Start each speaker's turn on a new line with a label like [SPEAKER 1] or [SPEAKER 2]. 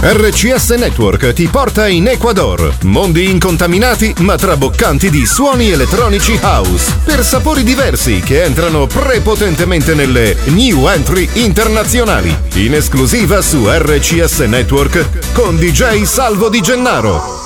[SPEAKER 1] RCS Network ti porta in Ecuador. Mondi incontaminati ma traboccanti di suoni elettronici house per sapori diversi che entrano prepotentemente nelle new entry internazionali. In esclusiva su RCS Network con DJ Salvo Di Gennaro.